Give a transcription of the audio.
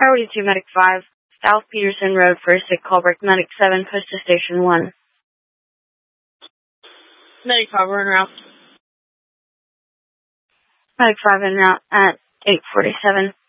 Priority 2, Medic 5, South Peterson Road, first at Colbrook, Medic 7, push to Station 1. Medic 5, we're en route. Medic 5 en route at 847.